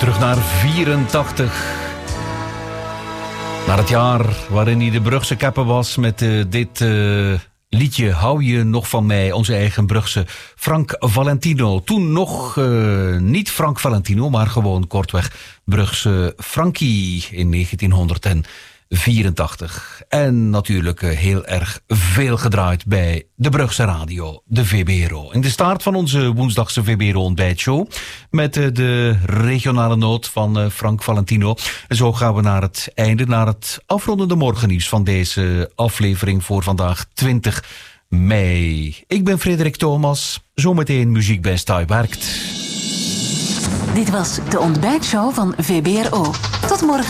Terug naar 84. Naar het jaar waarin hij de Brugse kapper was met dit liedje Hou je nog van mij, onze eigen Brugse Frank Valentino. Toen nog niet Frank Valentino, maar gewoon kortweg Brugse Frankie in 1984. En natuurlijk heel erg veel gedraaid bij de Brugse radio, de VBRO. In de start van onze woensdagse VBRO ontbijtshow met de regionale noot van Frank Valentino. En zo gaan we naar het einde, naar het afrondende morgennieuws van deze aflevering voor vandaag 20 mei. Ik ben Frederik Thomas, zometeen muziek bij Stay Werkt. Dit was de ontbijtshow van VBRO. Tot morgen.